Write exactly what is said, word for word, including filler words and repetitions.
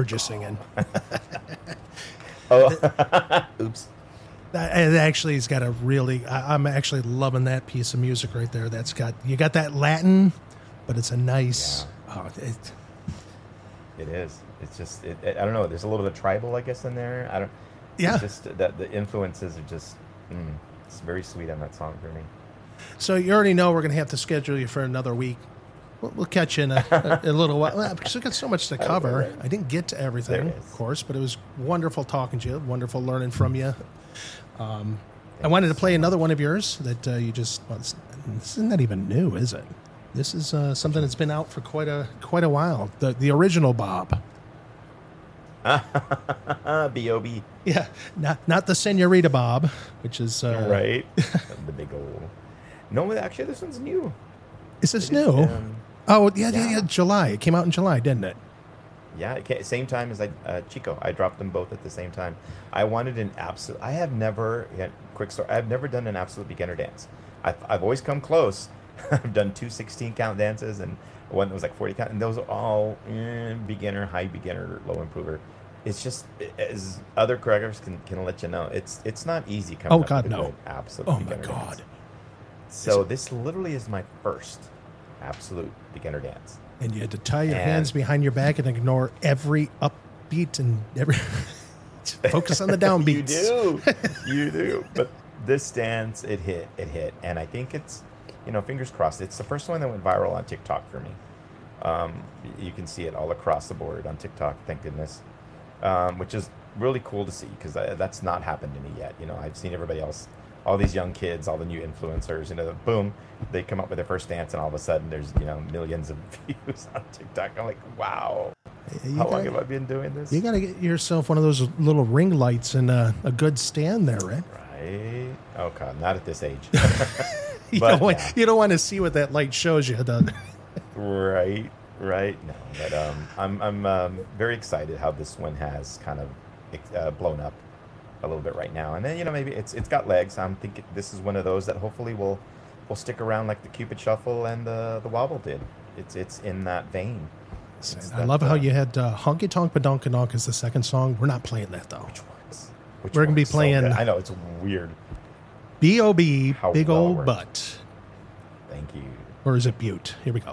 heard you singing. Oh, oops. It actually has got a really, I, I'm actually loving that piece of music right there. That's got, you got that Latin, but it's a nice, yeah. oh, it, it is. It's just, it, it, I don't know. There's a little bit of tribal, I guess, in there. I don't, yeah. It's just that the influences are just, mm, it's very sweet on that song for me. So you already know we're going to have to schedule you for another week. We'll, we'll catch you in a, a, a little while well, because we've got so much to cover. Right. I didn't get to everything, of course, but it was wonderful talking to you, wonderful learning from you. Um, I wanted to play another one of yours that uh, you just, well, this isn't that even new, is it? This is uh, something that's been out for quite a quite a while. The the original Bob. B O B Yeah, not not the Senorita Bob, which is uh, right. The big old. No, actually, this one's new. Is this new? Um, oh yeah, yeah, yeah, July. It came out in July, didn't it? Yeah, it came, same time as I, uh, Chico. I dropped them both at the same time. I wanted an absolute. I have never. Yeah, quick story. I've never done an absolute beginner dance. I've I've always come close. I've done two sixteen count dances and one that was like forty count, and those are all eh, beginner, high beginner, low improver. It's just, as other choreographers can, can let you know, it's it's not easy coming oh, up God, with no. a good absolute oh, beginner my God. dance. So this literally is my first absolute beginner dance. And you had to tie your and hands behind your back and ignore every upbeat and every focus on the downbeats. You do, you do. But this dance, it hit, it hit, and I think it's, you know, fingers crossed. It's the first one that went viral on TikTok for me. Um, you can see it all across the board on TikTok. Thank goodness. Um, which is really cool to see because that's not happened to me yet. You know, I've seen everybody else, all these young kids, all the new influencers, you know, boom, they come up with their first dance and all of a sudden there's, you know, millions of views on TikTok. I'm like, wow, you how gotta, long have I been doing this? You got to get yourself one of those little ring lights and uh, a good stand there, right? Right. Oh, God, not at this age. you, but, don't want, yeah. you don't want to see what that light shows you, does it? Right. Right. No, but um, I'm I'm um, very excited how this one has kind of uh, blown up a little bit right now, and then you know maybe it's it's got legs. I'm thinking this is one of those that hopefully will will stick around like the Cupid Shuffle and the the Wobble did. It's it's in that vein. It's I that, love how uh, you had uh, Honky Tonk Badonkadonk as the second song. We're not playing that though. Which ones? Which We're gonna be playing. So I know it's weird. B O B, how big well old butt. Thank you. Or is it Butte? Here we go.